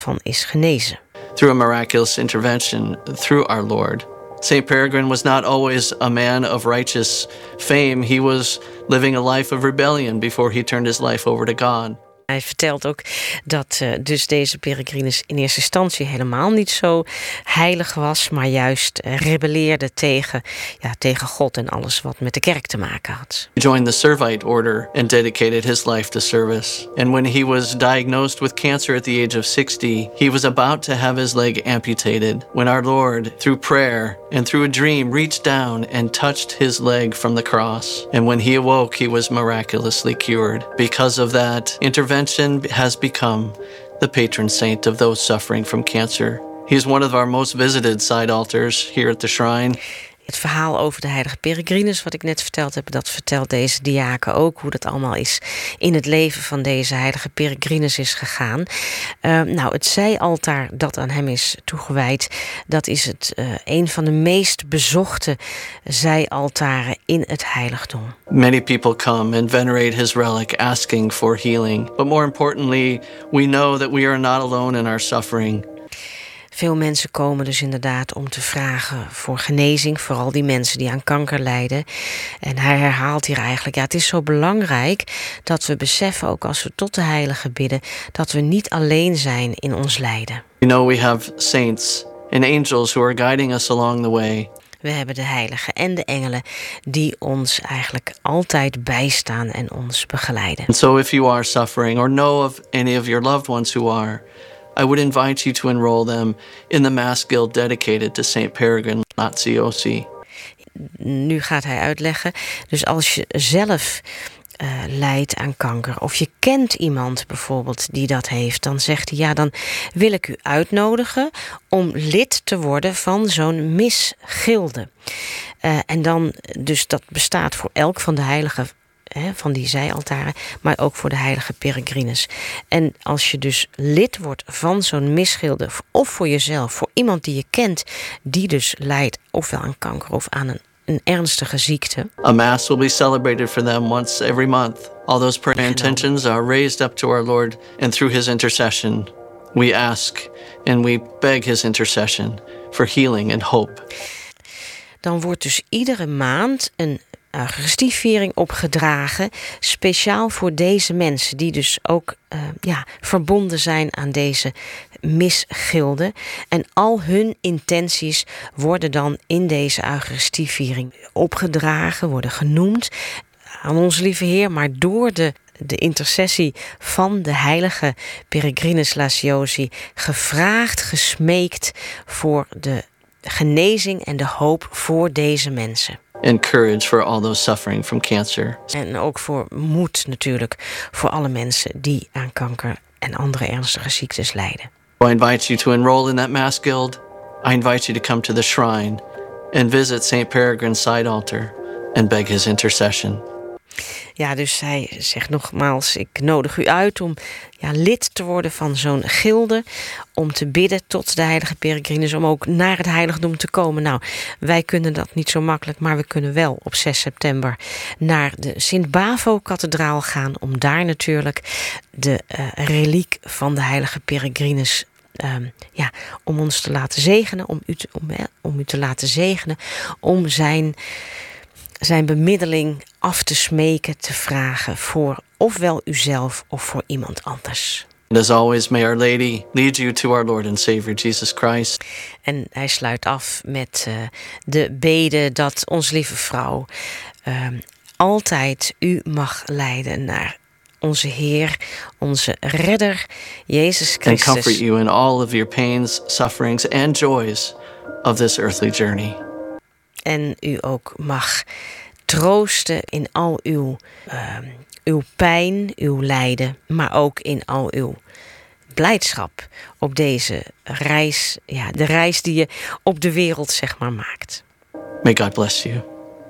van is genezen. Through a miraculous intervention through our Lord. St. Peregrine was not always a man of righteous fame. He was living a life of rebellion before he turned his life over to God. Hij vertelt ook dat dus deze Peregrinus in eerste instantie helemaal niet zo heilig was, maar juist rebelleerde tegen God en alles wat met de kerk te maken had. He joined the Servite order and dedicated his life to service. And when he was diagnosed with cancer at the age of 60, he was about to have his leg amputated when our Lord, through prayer and through a dream, reached down and touched his leg from the cross. And when he awoke, he was miraculously cured. Because of that intervention, has become the patron saint of those suffering from cancer. He is one of our most visited side altars here at the shrine. Het verhaal over de heilige Peregrinus, wat ik net verteld heb, dat vertelt deze diaken ook, hoe dat allemaal is in het leven van deze heilige Peregrinus is gegaan. Het zijaltaar dat aan hem is toegewijd, dat is een van de meest bezochte zijaltaren in het heiligdom. Many people come and venerate his relic, asking for healing. But more importantly, we know that we are not alone in our suffering. Veel mensen komen dus inderdaad om te vragen voor genezing. Vooral die mensen die aan kanker lijden. En hij herhaalt hier eigenlijk, het is zo belangrijk dat we beseffen, ook als we tot de heilige bidden, dat we niet alleen zijn in ons lijden. We know we have saints and angels who are guiding us along the way. We hebben de heiligen en de engelen die ons eigenlijk altijd bijstaan en ons begeleiden. And so if you are suffering or know of any of your loved ones who are, I would invite you to enroll them in the Mass Guild dedicated to St. Peregrine Laziosi. Nu gaat hij uitleggen, dus als je zelf lijdt aan kanker, of je kent iemand bijvoorbeeld die dat heeft, dan zegt hij, dan wil ik u uitnodigen om lid te worden van zo'n misgilde. En dan, dus dat bestaat voor elk van de heiligen van die zijaltaren, maar ook voor de heilige Peregrinus. En als je dus lid wordt van zo'n misgilde, of voor jezelf, voor iemand die je kent, die dus lijdt ofwel aan kanker of aan een ernstige ziekte. A mass will be celebrated for them once every month. All those prayer intentions are raised up to our Lord, and through his intercession we ask and we beg his intercession for healing and hope. Dan wordt dus iedere maand een Eucharistieviering opgedragen, speciaal voor deze mensen die dus ook verbonden zijn aan deze misgilde. En al hun intenties worden dan in deze Eucharistieviering opgedragen, worden genoemd aan onze lieve Heer, maar door de intercessie van de heilige Peregrinus Laziosi gevraagd, gesmeekt voor de genezing en de hoop voor deze mensen. And courage for all those suffering from cancer. En ook voor moed natuurlijk voor alle mensen die aan kanker en andere ernstige ziektes lijden. I invite you to enroll in that Mass Guild. I invite you to come to the shrine and visit St. Peregrine's side altar and beg his intercession. Ja, dus hij zegt nogmaals, ik nodig u uit om lid te worden van zo'n gilde, om te bidden tot de heilige Peregrinus, om ook naar het heiligdom te komen. Nou, wij kunnen dat niet zo makkelijk, maar we kunnen wel op 6 september naar de Sint-Bavo-kathedraal gaan, om daar natuurlijk de reliek van de heilige Peregrinus om ons te laten zegenen, om u te laten zegenen, om zijn bemiddeling af te smeken, te vragen voor ofwel uzelf of voor iemand anders. And as always, may Our Lady lead you to our Lord and Savior Jesus Christ. En hij sluit af met de bede dat onze lieve vrouw altijd u mag leiden naar onze Heer, onze Redder, Jezus Christus. And comfort you in all of your pains, sufferings and joys of this earthly journey. En u ook mag troosten in al uw pijn, uw lijden, maar ook in al uw blijdschap op deze reis, de reis die je op de wereld maakt. May God bless you.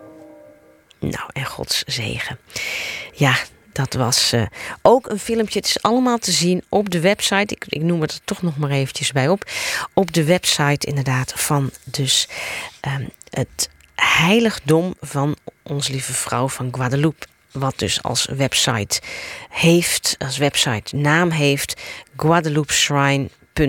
Nou, en Gods zegen. Ja, dat was ook een filmpje. Het is allemaal te zien op de website. Ik noem het er toch nog maar eventjes bij op. Op de website inderdaad van dus het heiligdom van onze lieve vrouw van Guadeloupe. Wat dus als website naam heeft, guadeloupeshrine.org.